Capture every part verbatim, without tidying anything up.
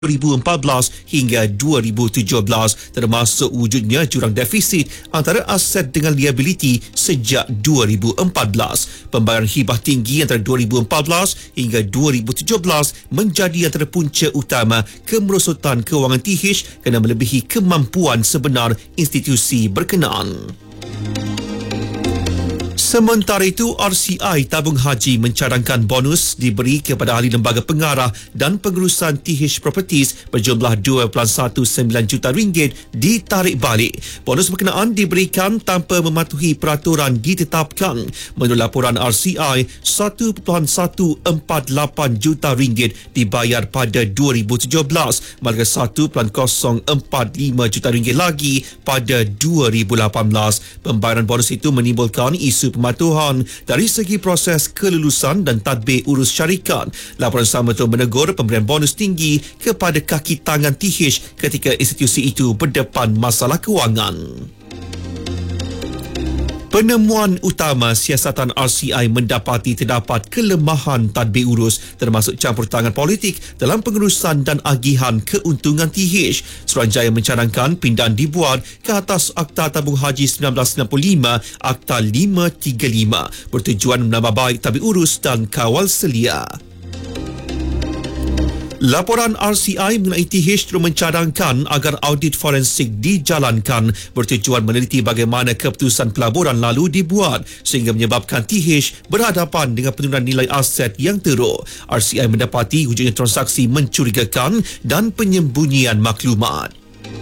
dua ribu empat belas hingga dua ribu tujuh belas, termasuk wujudnya jurang defisit antara aset dengan liability sejak dua ribu empat belas. Pembayaran hibah tinggi antara dua ribu empat belas hingga dua ribu tujuh belas menjadi antara punca utama kemerosotan kewangan T H kerana melebihi kemampuan sebenar institusi berkenaan. Sementara itu, R C I Tabung Haji mencadangkan bonus diberi kepada ahli lembaga pengarah dan pengurusan T H Properties berjumlah dua perpuluhan satu sembilan juta ringgit ditarik balik. Bonus berkenaan diberikan tanpa mematuhi peraturan ditetapkan. Menurut laporan R C I, satu perpuluhan satu empat lapan juta ringgit dibayar pada dua ribu tujuh belas, manakala satu perpuluhan kosong empat lima juta ringgit lagi pada dua ribu lapan belas. Pembayaran bonus itu menimbulkan isu pematuhan dari segi proses kelulusan dan tadbir urus syarikat. Laporan sama itu menegur pemberian bonus tinggi kepada kaki tangan T H ketika institusi itu berdepan masalah kewangan. Penemuan utama siasatan R C I mendapati terdapat kelemahan tadbir urus termasuk campur tangan politik dalam pengurusan dan agihan keuntungan T H. Suruhanjaya mencadangkan pindahan dibuat ke atas Akta Tabung Haji seribu sembilan ratus sembilan puluh lima, Akta lima tiga lima, bertujuan menambah baik tadbir urus dan kawal selia. Laporan R C I mengenai T H terus mencadangkan agar audit forensik dijalankan bertujuan meneliti bagaimana keputusan pelaburan lalu dibuat sehingga menyebabkan T H berhadapan dengan penurunan nilai aset yang teruk. R C I mendapati wujudnya transaksi mencurigakan dan penyembunyian maklumat.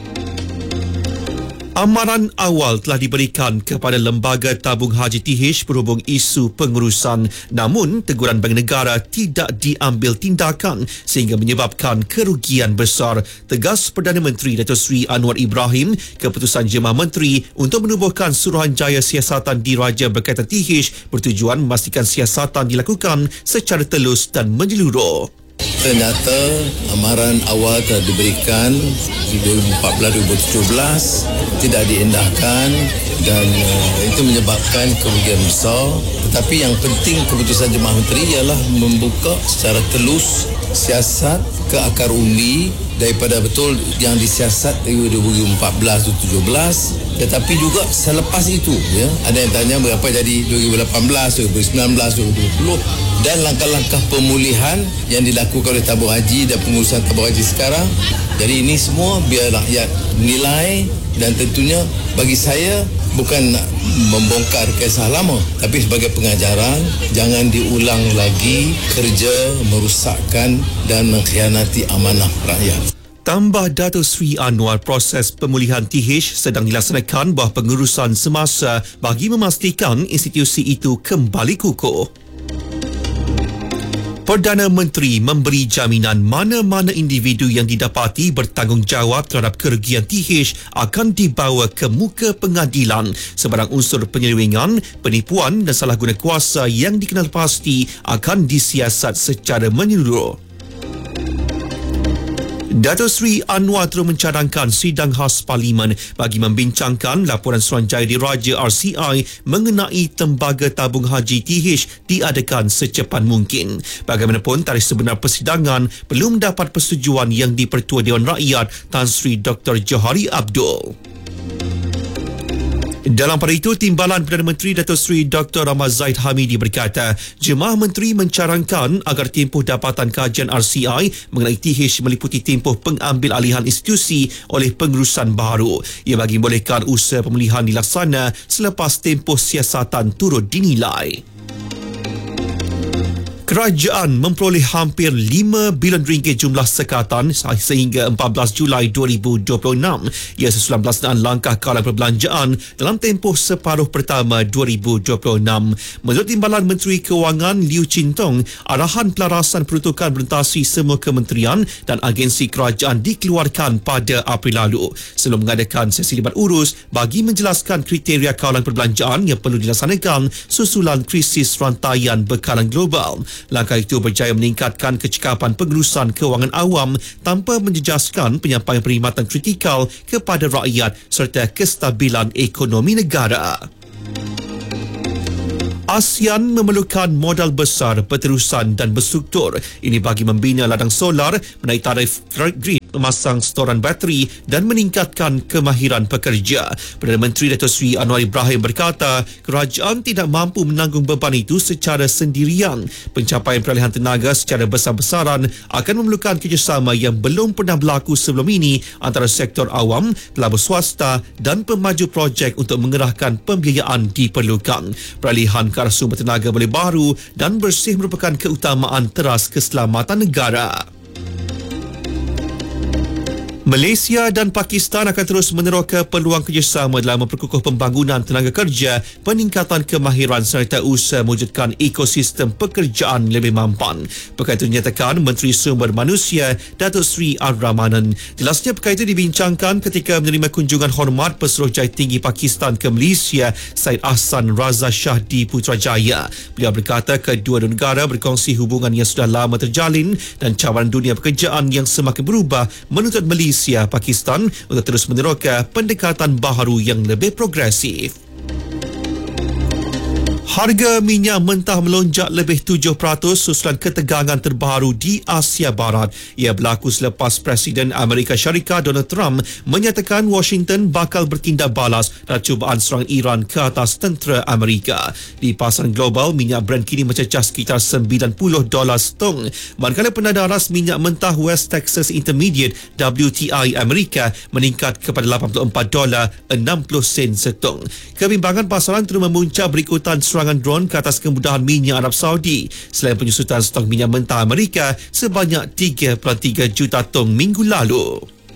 Amaran awal telah diberikan kepada Lembaga Tabung Haji T H berhubung isu pengurusan, namun teguran Bank Negara tidak diambil tindakan sehingga menyebabkan kerugian besar. Tegas Perdana Menteri Datuk Seri Anwar Ibrahim, keputusan Jemaah Menteri untuk menubuhkan Suruhanjaya Siasatan Diraja berkaitan T H bertujuan memastikan siasatan dilakukan secara telus dan menyeluruh. Ternyata amaran awal telah diberikan di dua ribu empat belas dua ribu tujuh belas tidak diendahkan dan uh, itu menyebabkan kerugian besar. Tetapi yang penting keputusan Jemaah Menteri ialah membuka secara telus siasat ke akar umbi daripada betul yang disiasat dari dua ribu empat belas dua ribu tujuh belas, tetapi juga selepas itu ya, ada yang tanya berapa jadi dua ribu lapan belas, dua ribu sembilan belas, dua ribu dua puluh dan langkah-langkah pemulihan yang dilakukan oleh tabung haji dan pengurusan tabung haji sekarang. Jadi ini semua biar rakyat nilai dan tentunya bagi saya bukan nak membongkar kisah lama tapi sebagai pengajaran jangan diulang lagi kerja merosakkan dan mengkhianati amanah rakyat. Tambah Datuk Seri Anwar, proses pemulihan T H sedang dilaksanakan bawah pengurusan semasa bagi memastikan institusi itu kembali kukuh. Perdana Menteri memberi jaminan mana-mana individu yang didapati bertanggungjawab terhadap kerugian T H akan dibawa ke muka pengadilan. Sebarang unsur penyelewengan, penipuan dan salah guna kuasa yang dikenal pasti akan disiasat secara menyeluruh. Datuk Seri Anwar terus mencadangkan sidang khas Parlimen bagi membincangkan laporan Suruhanjaya Diraja R C I mengenai Tembaga Tabung Haji T H diadakan secepat mungkin. Bagaimanapun, tarikh sebenar persidangan belum dapat persetujuan yang di-Pertua Dewan Rakyat Tan Sri Doktor Johari Abdul. Dalam pada itu, Timbalan Perdana Menteri Datuk Seri Doktor Ahmad Zahid Hamidi berkata, Jemaah Menteri mencadangkan agar tempoh dapatan kajian R C I mengenai T H meliputi tempoh pengambil alihan institusi oleh pengurusan baru. Ia bagi membolehkan usaha pemulihan dilaksana selepas tempoh siasatan turut dinilai. Kerajaan memperoleh hampir lima bilion ringgit jumlah sekatan sehingga empat belas Julai dua ribu dua puluh enam. Ia sesudah pelaksanaan langkah kawalan perbelanjaan dalam tempoh separuh pertama dua ribu dua puluh enam. Menurut Timbalan Menteri Kewangan Liu Chin Tong, arahan pelarasan peruntukan berentasi semua kementerian dan agensi kerajaan dikeluarkan pada April lalu sebelum mengadakan sesi libat urus bagi menjelaskan kriteria kawalan perbelanjaan yang perlu dilaksanakan susulan krisis rantaian bekalan global. Langkah itu berjaya meningkatkan kecekapan pengurusan kewangan awam tanpa menjejaskan penyampaian perkhidmatan kritikal kepada rakyat serta kestabilan ekonomi negara. ASEAN memerlukan modal besar, berterusan dan berstruktur. Ini bagi membina ladang solar, menaik tarif grid, memasang storan bateri dan meningkatkan kemahiran pekerja. Perdana Menteri Datuk Seri Anwar Ibrahim berkata, kerajaan tidak mampu menanggung beban itu secara sendirian. Pencapaian peralihan tenaga secara besar-besaran akan memerlukan kerjasama yang belum pernah berlaku sebelum ini antara sektor awam, pelabur swasta dan pemaju projek untuk mengerahkan pembiayaan diperlukan. Peralihan ke arah sumber tenaga boleh baru dan bersih merupakan keutamaan teras keselamatan negara. Malaysia dan Pakistan akan terus meneroka peluang kerjasama dalam memperkukuh pembangunan tenaga kerja, peningkatan kemahiran serta usaha mewujudkan ekosistem pekerjaan lebih mampan. Perkara itu dinyatakan Menteri Sumber Manusia Datuk Seri Ar-Rahmanan. Jelasnya perkara itu dibincangkan ketika menerima kunjungan hormat Pesuruhjaya Tinggi Pakistan ke Malaysia Syed Ahsan Raza Shah di Putrajaya. Beliau berkata kedua-dua negara berkongsi hubungan yang sudah lama terjalin dan cabaran dunia pekerjaan yang semakin berubah menuntut Malaysia Pakistan untuk terus meneroka pendekatan baharu yang lebih progresif. Harga minyak mentah melonjak lebih tujuh peratus susulan ketegangan terbaru di Asia Barat. Ia berlaku selepas Presiden Amerika Syarikat Donald Trump menyatakan Washington bakal bertindak balas dalam cubaan serangan Iran ke atas tentera Amerika. Di pasaran global, minyak Brent kini mencecah sekitar sembilan puluh dolar setong, manakala penadaras minyak mentah West Texas Intermediate W T I Amerika meningkat kepada lapan puluh empat dolar enam puluh sen setong. Kebimbangan pasaran terus memuncak berikutan serangan drone ke atas kemudahan minyak Arab Saudi selain penyusutan stok minyak mentah Amerika sebanyak tiga perpuluhan tiga juta tong minggu lalu.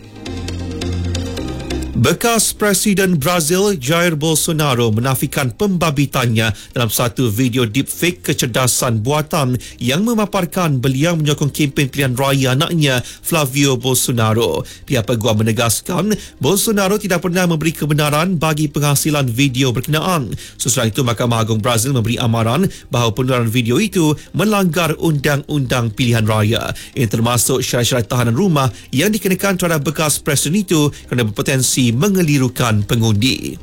Bekas Presiden Brazil Jair Bolsonaro menafikan pembabitannya dalam satu video deepfake kecerdasan buatan yang memaparkan beliau menyokong kempen pilihan raya anaknya Flavio Bolsonaro. Pihak peguam menegaskan Bolsonaro tidak pernah memberi kebenaran bagi penghasilan video berkenaan. Sesudah itu, Mahkamah Agung Brazil memberi amaran bahawa penularan video itu melanggar undang-undang pilihan raya. Ini termasuk syarat-syarat tahanan rumah yang dikenakan terhadap bekas presiden itu kerana berpotensi mengelirukan pengundi.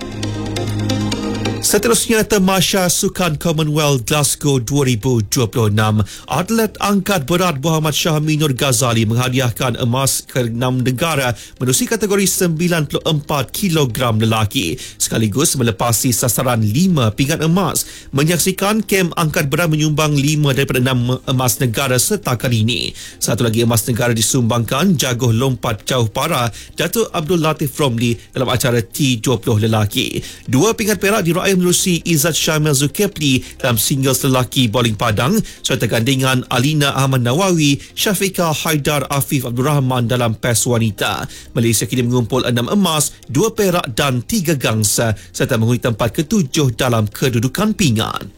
Seterusnya, tamasya Sukan Commonwealth Glasgow dua ribu dua puluh enam. Atlet angkat berat Muhammad Shahminur Ghazali menghadiahkan emas ke enam negara menerusi kategori sembilan puluh empat kilogram lelaki, sekaligus melepasi sasaran lima pinggan emas. Menyaksikan kem angkat berat menyumbang lima daripada enam emas negara setakat ini. Satu lagi emas negara disumbangkan jaguh lompat jauh para Datuk Abdul Latif Romli dalam acara T dua puluh lelaki. Dua pinggan perak diraih menerusi Izzat Syamil Zulkifli dalam singles lelaki bowling padang serta gandingan Alina Ahmad Nawawi, Syafiqah Haidar Afif Abdul Rahman dalam pes wanita. Malaysia kini mengumpul enam emas, dua perak dan tiga gangsa serta menghuni tempat ketujuh dalam kedudukan pinggan.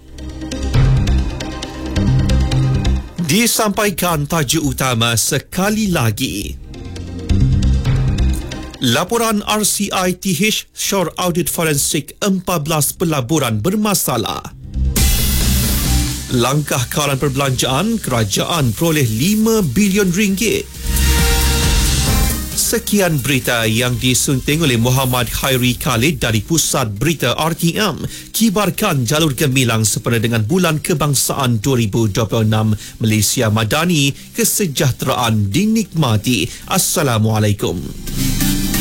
Disampaikan tajuk utama sekali lagi. Laporan R C I T H Shore Audit Forensik empat belas pelaburan bermasalah. Langkah kawalan perbelanjaan, kerajaan peroleh lima bilion ringgit. Sekian berita yang disunting oleh Muhammad Khairi Khalid dari Pusat Berita R T M. Kibarkan jalur gemilang sempena dengan Bulan Kebangsaan dua ribu dua puluh enam. Malaysia Madani, kesejahteraan dinikmati. Assalamualaikum.